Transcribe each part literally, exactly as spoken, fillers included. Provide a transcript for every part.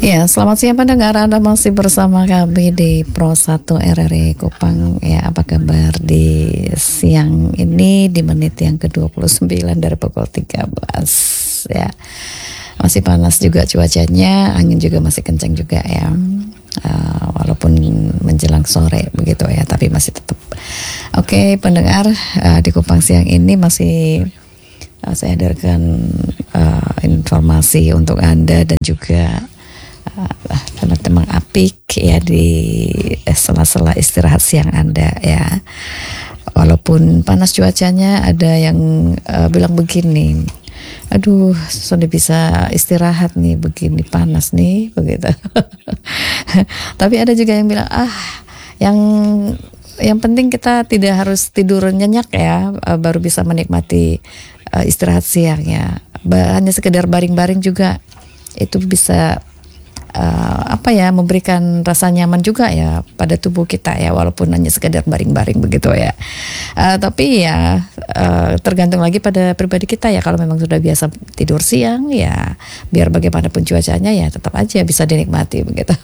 Ya, selamat siang pendengar, Anda masih bersama kami di Pro satu R R I Kupang. Ya, apa kabar di siang ini di menit yang ke dua puluh sembilan dari pukul tiga belas ya. Masih panas juga cuacanya, angin juga masih kencang juga ya. Uh, walaupun menjelang sore begitu ya, tapi masih tetap. Oke, pendengar, uh, di Kupang siang ini masih uh, saya hadirkan uh, informasi untuk Anda dan juga Uh, teman-teman apik ya di eh, sela-sela istirahat siang Anda ya. Walaupun panas cuacanya, ada yang uh, bilang begini, aduh sudah bisa istirahat nih, begini panas nih begitu. Tapi ada juga yang bilang ah yang yang penting kita tidak harus tidur nyenyak ya, uh, baru bisa menikmati uh, istirahat siang ya. Ba- hanya sekedar baring-baring juga itu bisa Uh, apa ya memberikan rasa nyaman juga ya pada tubuh kita ya, walaupun hanya sekedar baring-baring begitu ya. Uh, tapi ya uh, tergantung lagi pada pribadi kita ya. Kalau memang sudah biasa tidur siang ya, biar bagaimanapun cuacanya ya tetap aja bisa dinikmati begitu.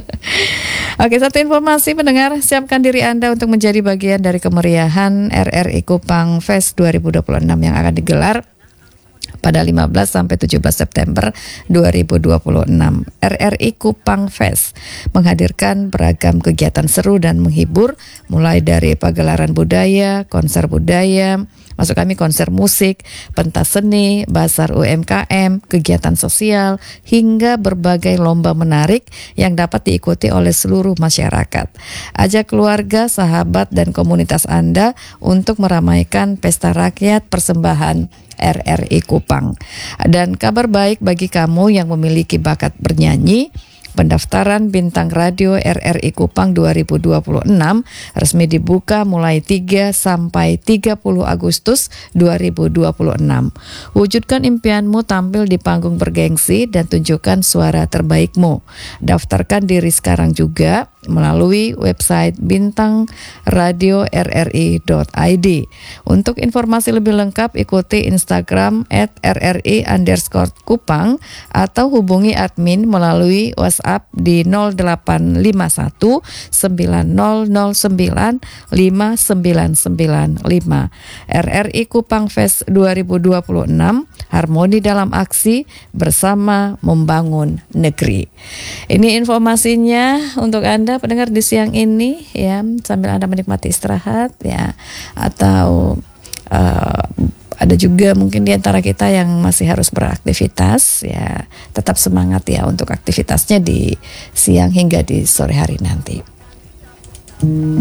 Oke, satu informasi pendengar, siapkan diri Anda untuk menjadi bagian dari kemeriahan R R I Kupang Fest dua ribu dua puluh enam yang akan digelar pada lima belas sampai tujuh belas September dua ribu dua puluh enam. R R I Kupang Fest menghadirkan beragam kegiatan seru dan menghibur, mulai dari pagelaran budaya, konser budaya, masuk kami konser musik, pentas seni, bazar U M K M, kegiatan sosial, hingga berbagai lomba menarik yang dapat diikuti oleh seluruh masyarakat. Ajak keluarga, sahabat, dan komunitas Anda untuk meramaikan pesta rakyat persembahan R R I Kupang. Dan kabar baik bagi kamu yang memiliki bakat bernyanyi, pendaftaran bintang radio R R I Kupang dua ribu dua puluh enam resmi dibuka mulai tiga sampai tiga puluh Agustus dua ribu dua puluh enam. Wujudkan impianmu tampil di panggung bergengsi dan tunjukkan suara terbaikmu. Daftarkan diri sekarang juga melalui website bintang radio r r i dot i d. Untuk informasi lebih lengkap ikuti Instagram at r r i underscore kupang atau hubungi admin melalui WhatsApp di nol delapan lima satu sembilan nol nol sembilan lima sembilan sembilan lima. R R I Kupang Fest dua ribu dua puluh enam, harmoni dalam aksi, bersama membangun negeri. Ini informasinya untuk Anda pendengar di siang ini ya, sambil Anda menikmati istirahat ya, atau uh, ada juga mungkin di antara kita yang masih harus beraktivitas ya, tetap semangat ya untuk aktivitasnya di siang hingga di sore hari nanti.